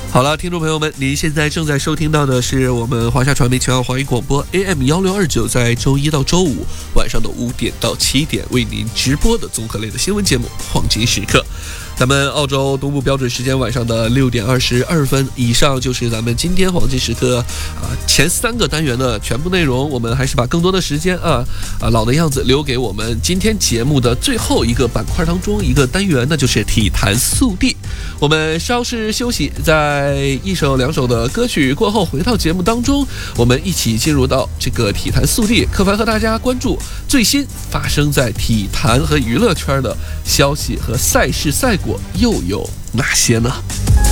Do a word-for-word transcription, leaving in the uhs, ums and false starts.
好了，听众朋友们，您现在正在收听到的是我们华夏传媒全澳华语广播 A M 一六二九，在周一到周五晚上的五点到七点为您直播的综合类的新闻节目《黄金时刻》。咱们澳洲东部标准时间晚上的六点二十二分以上，就是咱们今天黄金时刻啊前三个单元的全部内容。我们还是把更多的时间啊啊老的样子留给我们今天节目的最后一个板块当中一个单元，那就是体坛速递。我们稍事休息，在一首两首的歌曲过后，回到节目当中，我们一起进入到这个体坛速递。柯凡和大家关注最新发生在体坛和娱乐圈的消息和赛事赛果又有哪些呢？